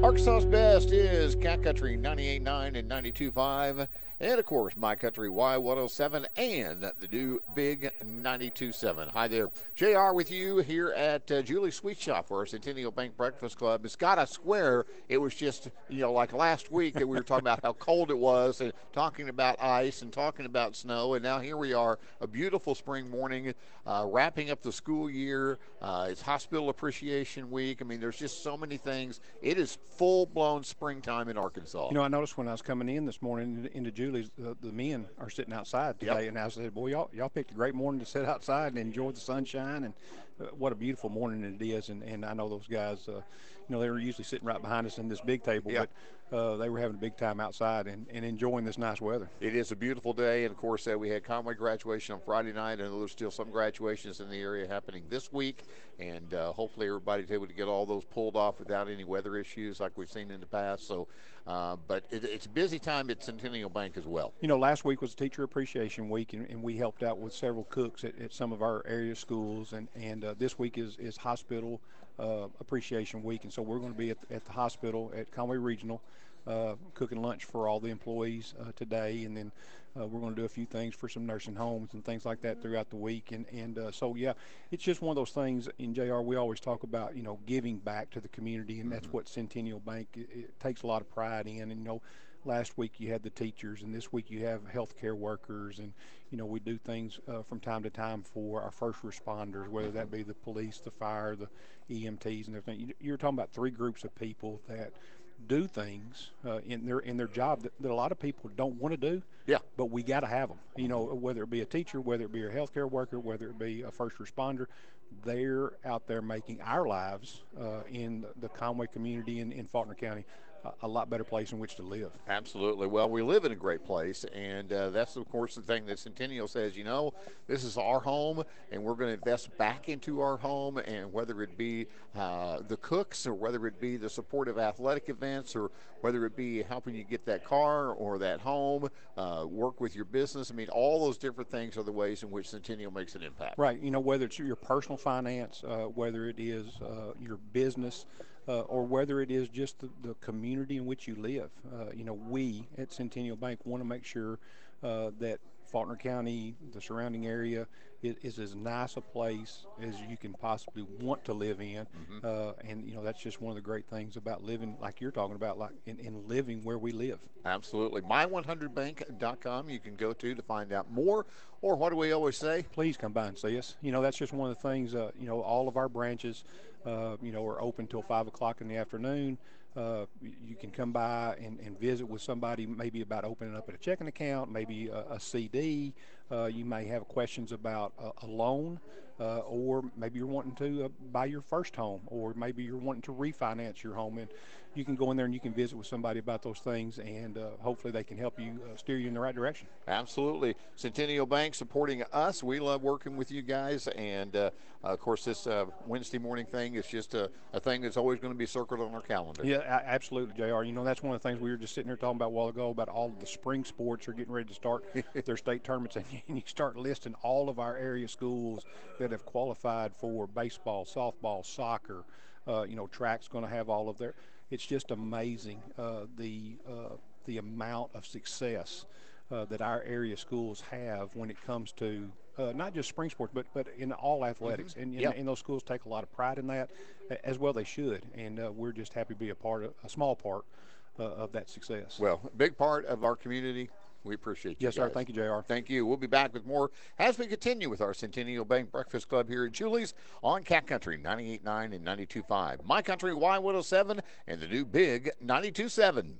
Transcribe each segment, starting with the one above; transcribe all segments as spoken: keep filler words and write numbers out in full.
Arkansas's best is Cat Country ninety-eight point nine and ninety-two point five. And, of course, My Country Y one oh seven and the new Big ninety-two point seven. Hi there. J R with you here at uh, Julie's Sweet Shop for our Centennial Bank Breakfast Club. It's got a square. It was just, you know, like last week that we were talking about how cold it was and talking about ice and talking about snow. And now here we are, a beautiful spring morning, uh, wrapping up the school year. Uh, it's Hospital Appreciation Week. I mean, there's just so many things. It is full-blown springtime in Arkansas. You know, I noticed when I was coming in this morning into Julie's, the, the men are sitting outside today, Yep. and I said, boy, y'all, y'all picked a great morning to sit outside and enjoy the sunshine, and uh, what a beautiful morning it is. And, and I know those guys, uh, you know, they were usually sitting right behind us in this big table, Yep. but uh, they were having a big time outside and, and enjoying this nice weather. It is a beautiful day, and of course, uh, we had Conway graduation on Friday night, and there's still some graduations in the area happening this week, and uh, hopefully everybody's able to get all those pulled off without any weather issues like we've seen in the past. So, uh, but it, it's a busy time at Centennial Bank as well. You know, last week was Teacher Appreciation Week, and, and we helped out with several cooks at, at some of our area schools, and, and uh, this week is, is Hospital uh, Appreciation Week, and so we're going to be at, at the hospital at Conway Regional uh, cooking lunch for all the employees uh, today, and then uh, we're going to do a few things for some nursing homes and things like that throughout the week, and, and uh, so, yeah, it's just one of those things in J R we always talk about, you know, giving back to the community, and that's Mm-hmm. what Centennial Bank, it, it takes a lot of pride in, and, you know, last week you had the teachers, and this week you have healthcare workers, and you know we do things uh, from time to time for our first responders, whether that be the police, the fire, the E M Ts, and everything. You're talking about three groups of people that do things uh, in their in their job that, that a lot of people don't want to do. Yeah. But we got to have them. You know, whether it be a teacher, whether it be a healthcare worker, whether it be a first responder, they're out there making our lives uh, in the Conway community in, in Faulkner County a lot better place in which to live. Absolutely. Well, we live in a great place, and uh, that's, of course, the thing that Centennial says, you know, this is our home, and we're going to invest back into our home, and whether it be uh, the cooks or whether it be the supportive athletic events or whether it be helping you get that car or that home, uh, work with your business. I mean, all those different things are the ways in which Centennial makes an impact. Right. You know, whether it's your personal finance, uh, whether it is uh, your business, Uh, or whether it is just the, the community in which you live. Uh, you know, we at Centennial Bank want to make sure uh, that Faulkner County, the surrounding area, is, is as nice a place as you can possibly want to live in. Mm-hmm. Uh, and, you know, that's just one of the great things about living, like you're talking about, like in, in living where we live. Absolutely. my one hundred bank dot com you can go to to find out more. Or what do we always say? Please come by and see us. You know, that's just one of the things, uh, you know, all of our branches, uh, you know, are open till five o'clock in the afternoon. Uh, you can come by and, and visit with somebody maybe about opening up a checking account, maybe a, a C D. Uh, you may have questions about a, a loan, uh, or maybe you're wanting to uh, buy your first home, or maybe you're wanting to refinance your home. And you can go in there and you can visit with somebody about those things, and uh, hopefully they can help you uh, steer you in the right direction. Absolutely. Centennial Bank supporting us. We love working with you guys. And, uh, of course, this uh, Wednesday morning thing is just a, a thing that's always going to be circled on our calendar. Yeah, a- absolutely, J R. You know, that's one of the things we were just sitting here talking about a while ago about all of the spring sports are getting ready to start their state tournaments. And you start listing all of our area schools that have qualified for baseball, softball, soccer. Uh, you know, track's going to have all of their. It's just amazing uh, the uh, the amount of success uh, that our area schools have when it comes to uh, not just spring sports, but but in all athletics. Mm-hmm. And, and, Yep. and those schools take a lot of pride in that, as well they should. And uh, we're just happy to be a part of a small part uh, of that success. Well, a big part of our community. We appreciate you Yes, sir. guys. Thank you, J R. Thank you. We'll be back with more as we continue with our Centennial Bank Breakfast Club here at Julie's on Cat Country ninety-eight point nine and ninety-two point five. My Country Y one oh seven and the new Big ninety-two point seven.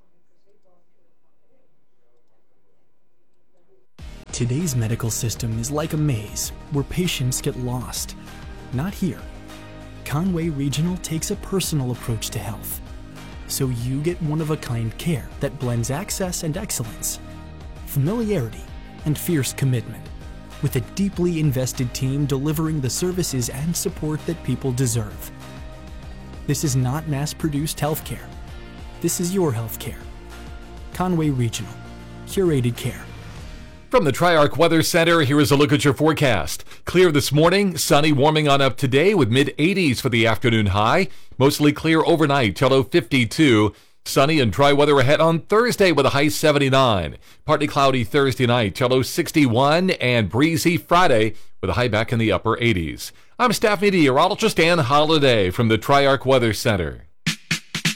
Today's medical system is like a maze where patients get lost. Not here. Conway Regional takes a personal approach to health. So you get one-of-a-kind care that blends access and excellence, familiarity, and fierce commitment, with a deeply invested team delivering the services and support that people deserve. This is not mass-produced healthcare. This is your healthcare. Conway Regional. Curated care. From the Tri-Arc Weather Center, here is a look at your forecast. Clear this morning, sunny, warming on up today with mid eighties for the afternoon high. Mostly clear overnight till low fifty-two. Sunny and dry weather ahead on Thursday with a high seventy-nine. Partly cloudy Thursday night till low sixty-one, and breezy Friday with a high back in the upper eighties. I'm staff meteorologist Ann Holiday from the Tri-Arc Weather Center.